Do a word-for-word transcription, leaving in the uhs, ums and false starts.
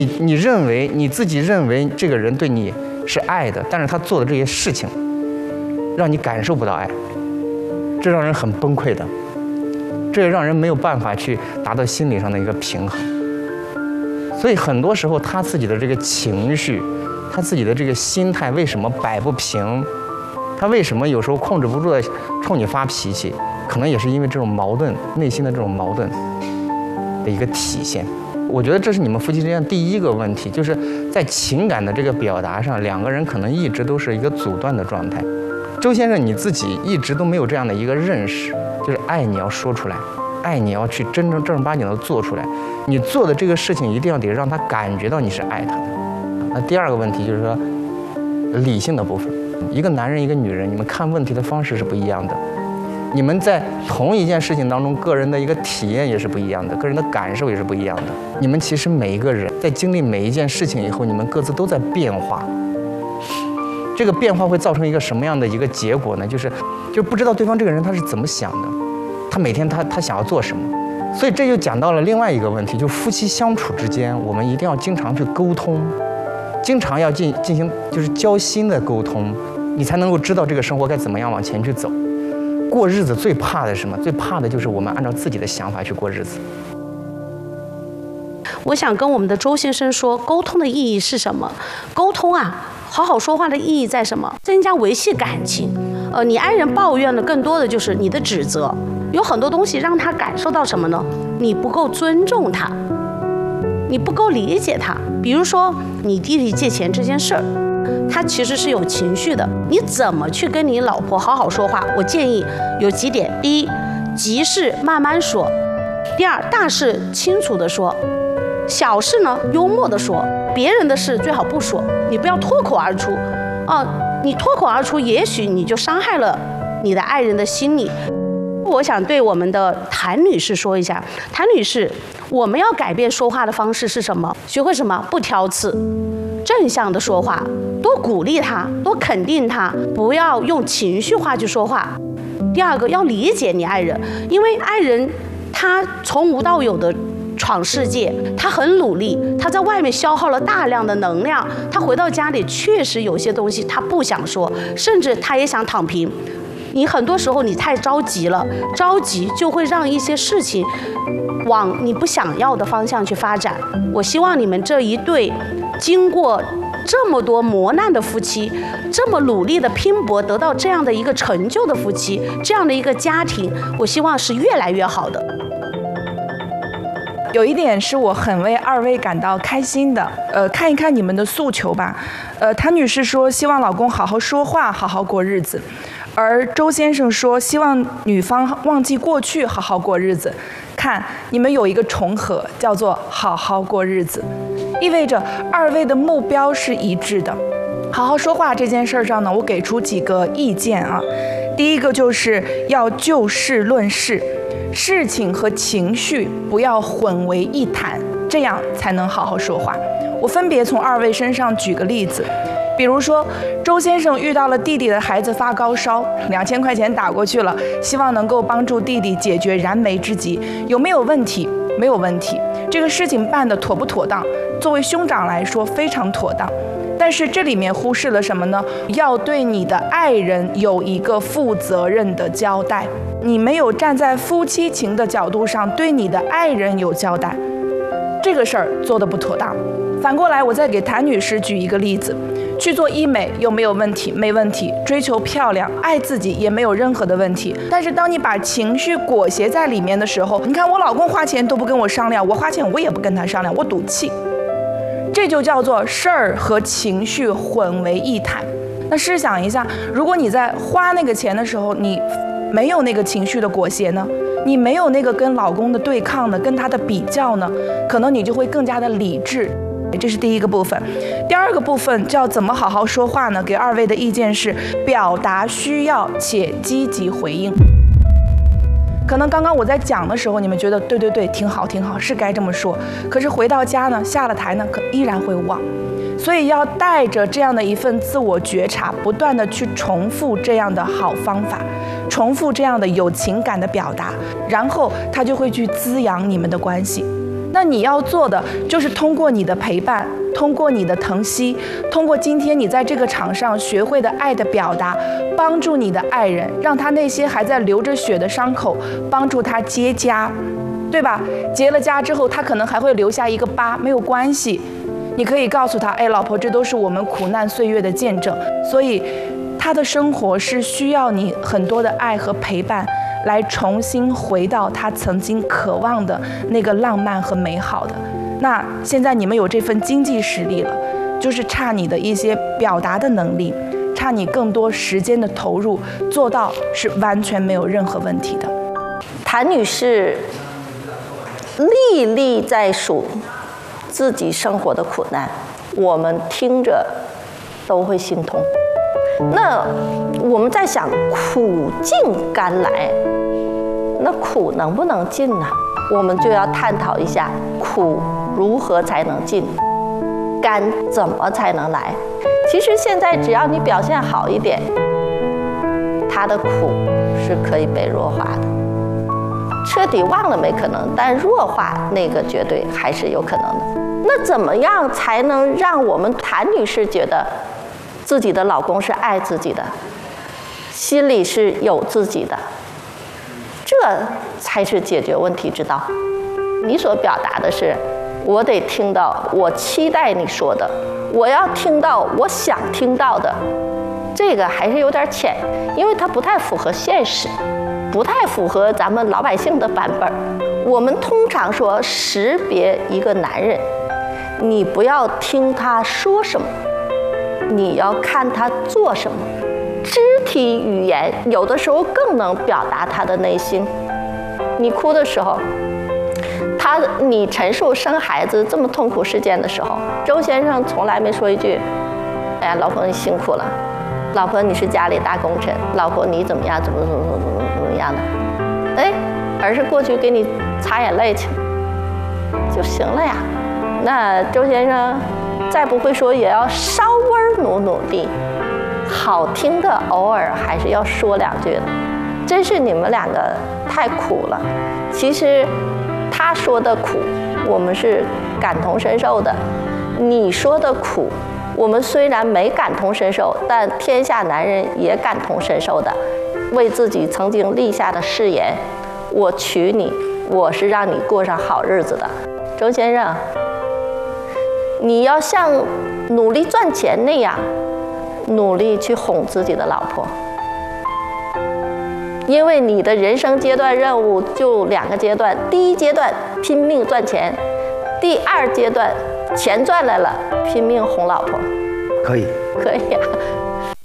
你你认为你自己认为这个人对你是爱的，但是他做的这些事情，让你感受不到爱，这让人很崩溃的，这也让人没有办法去达到心理上的一个平衡。所以很多时候他自己的这个情绪，他自己的这个心态为什么摆不平，他为什么有时候控制不住的冲你发脾气，可能也是因为这种矛盾，内心的这种矛盾的一个体现。我觉得这是你们夫妻之间第一个问题，就是在情感的这个表达上，两个人可能一直都是一个阻断的状态。周先生，你自己一直都没有这样的一个认识，就是爱你要说出来，爱你要去真正正儿八经的做出来，你做的这个事情一定要得让他感觉到你是爱他的。那第二个问题就是说，理性的部分，一个男人一个女人，你们看问题的方式是不一样的。你们在同一件事情当中，个人的一个体验也是不一样的，个人的感受也是不一样的。你们其实每一个人在经历每一件事情以后，你们各自都在变化。这个变化会造成一个什么样的一个结果呢？就是就不知道对方这个人他是怎么想的，他每天他他想要做什么。所以这就讲到了另外一个问题，就夫妻相处之间，我们一定要经常去沟通，经常要进进行就是交心的沟通，你才能够知道这个生活该怎么样往前去走。过日子最怕的是什么？最怕的就是我们按照自己的想法去过日子。 我想跟我们的周先生说，沟通的意义是什么？沟通啊，好好说话的意义在什么？增加维系感情。呃，你爱人抱怨的更多的就是你的指责，有很多东西让他感受到什么呢？你不够尊重他，你不够理解他。比如说你弟弟借钱这件事儿，他其实是有情绪的，你怎么去跟你老婆好好说话？我建议有几点：第一，急事慢慢说；第二，大事清楚地说；小事呢，幽默地说；别人的事最好不说，你不要脱口而出。啊，你脱口而出，也许你就伤害了你的爱人的心理。我想对我们的谭女士说一下，谭女士，我们要改变说话的方式是什么？学会什么？不挑刺，正向的说话，多鼓励他，多肯定他，不要用情绪化去说话。第二个，要理解你爱人，因为爱人他从无到有的闯世界，他很努力，他在外面消耗了大量的能量，他回到家里确实有些东西他不想说，甚至他也想躺平。你很多时候你太着急了，着急就会让一些事情往你不想要的方向去发展。我希望你们这一对经过这么多磨难的夫妻，这么努力的拼搏得到这样的一个成就的夫妻，这样的一个家庭，我希望是越来越好的。 有一点是我很为二位感到开心的，呃，看一看你们的诉求吧。呃，谭女士说希望老公好好说话，好好过日子，而周先生说希望女方忘记过去，好好过日子。看，你们有一个重合，叫做好好过日子，意味着二位的目标是一致的。好好说话这件事上呢，我给出几个意见啊。第一个就是要就事论事，事情和情绪不要混为一谈，这样才能好好说话。我分别从二位身上举个例子，比如说周先生遇到了弟弟的孩子发高烧，两千块钱打过去了，希望能够帮助弟弟解决燃眉之急，有没有问题？没有问题。这个事情办得妥不妥当？作为兄长来说非常妥当。但是这里面忽视了什么呢？要对你的爱人有一个负责任的交代，你没有站在夫妻情的角度上对你的爱人有交代，这个事儿做得不妥当。反过来，我再给谭女士举一个例子，去做医美有没有问题？没问题。追求漂亮，爱自己也没有任何的问题。但是当你把情绪裹挟在里面的时候，你看我老公花钱都不跟我商量，我花钱我也不跟他商量，我赌气。这就叫做事儿和情绪混为一谈。那试想一下，如果你在花那个钱的时候，你没有那个情绪的裹挟呢？你没有那个跟老公的对抗呢，跟他的比较呢，可能你就会更加的理智。这是第一个部分。第二个部分叫怎么好好说话呢？给二位的意见是表达需要且积极回应。可能刚刚我在讲的时候，你们觉得对对对，挺好挺好，是该这么说。可是回到家呢，下了台呢，可依然会忘。所以要带着这样的一份自我觉察，不断的去重复这样的好方法，重复这样的有情感的表达，然后它就会去滋养你们的关系。 那你要做的就是通过你的陪伴，通过你的疼惜，通过今天你在这个场上学会的爱的表达，帮助你的爱人，让他那些还在流着血的伤口，帮助他结痂，对吧？结了痂之后，他可能还会留下一个疤，没有关系，你可以告诉他，哎，老婆，这都是我们苦难岁月的见证。所以，他的生活是需要你很多的爱和陪伴，来重新回到他曾经渴望的那个浪漫和美好的。那现在你们有这份经济实力了，就是差你的一些表达的能力，差你更多时间的投入，做到是完全没有任何问题的。 谭女士历历在数自己生活的苦难，我们听着都会心痛。那我们在想，苦尽甘来，那苦能不能尽呢？我们就要探讨一下，苦如何才能尽，甘怎么才能来。其实现在只要你表现好一点，他的苦是可以被弱化的。彻底忘了没可能，但弱化那个绝对还是有可能的。那怎么样才能让我们谭女士觉得自己的老公是爱自己的，心里是有自己的？这才是解决问题之道。你所表达的是，我得听到我期待你说的，我要听到我想听到的，这个还是有点浅，因为它不太符合现实，不太符合咱们老百姓的版本。我们通常说识别一个男人，你不要听他说什么，你要看他做什么。肢体语言有的时候更能表达他的内心。你哭的时候，他你陈述生孩子这么痛苦事件的时候，周先生从来没说一句哎呀老婆你辛苦了，老婆你是家里大功臣，老婆你怎么样怎么怎么怎么怎么样的，哎，而是过去给你擦眼泪去就行了呀。那周先生再不会说也要稍微努努力，好听的偶尔还是要说两句的。真是你们两个太苦了。其实他说的苦我们是感同身受的，你说的苦我们虽然没感同身受，但天下男人也感同身受的。为自己曾经立下的誓言，我娶你，我是让你过上好日子的。周先生，你要像努力赚钱那样努力去哄自己的老婆，因为你的人生阶段任务就两个阶段，第一阶段拼命赚钱，第二阶段钱赚来了拼命哄老婆。 可以， 可以啊。